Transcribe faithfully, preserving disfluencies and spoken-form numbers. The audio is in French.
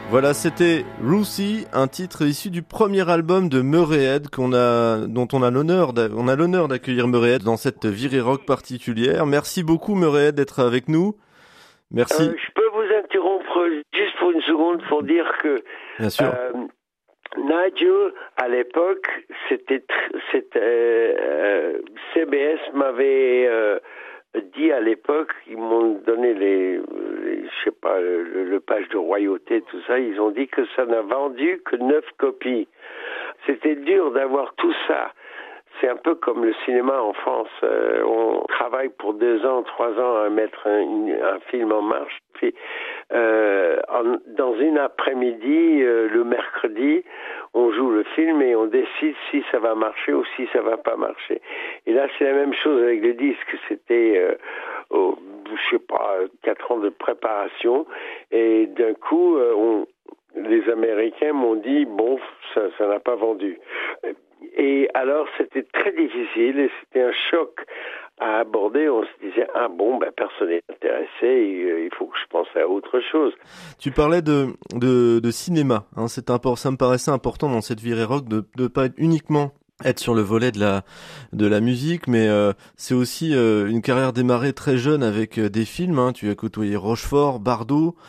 Voilà, c'était Ruthie, un titre issu du premier album de Murray qu'on a, dont on a l'honneur, on a l'honneur d'accueillir Murray dans cette virée rock particulière. Merci beaucoup Murray d'être avec nous. Merci. Euh, je peux vous interrompre juste pour une seconde pour dire que Bien sûr. Euh, Nigel, à l'époque, c'était, c'était euh, C B S m'avait euh, dit à l'époque, ils m'ont donné les, les je sais pas, le, le page de royauté, tout ça, ils ont dit que ça n'a vendu que neuf copies. C'était dur d'avoir tout ça. C'est un peu comme le cinéma en France. Euh, on travaille pour deux ans, trois ans à mettre un, un film en marche. Puis, euh, en, dans une après-midi, euh, le mercredi, on joue le film et on décide si ça va marcher ou si ça va pas marcher. Et là, c'est la même chose avec les disques. C'était, euh, oh, je sais pas, quatre ans de préparation. Et d'un coup, euh, on, les Américains m'ont dit, bon, ça, ça n'a pas vendu. Et alors, c'était très difficile et c'était un choc à aborder. On se disait, ah bon, ben, personne n'est intéressé, et, il faut que je pense à autre chose. Tu parlais de, de, de cinéma, hein, c'est import, ça me paraissait important dans cette virée rock de ne pas être uniquement être sur le volet de la de la musique, mais euh, c'est aussi euh, une carrière démarrée très jeune avec euh, des films, hein. Tu as côtoyé Rochefort, Bardot,